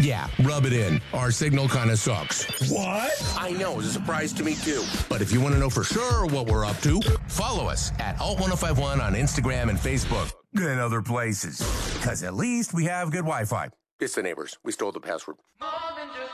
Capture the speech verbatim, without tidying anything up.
Yeah, rub it in. Our signal kind of sucks. What? I know, it was a surprise to me too. But if you want to know for sure what we're up to, follow us at Alt ten fifty-one on Instagram and Facebook. And other places. Because at least we have good Wi-Fi. It's the neighbors. We stole the password.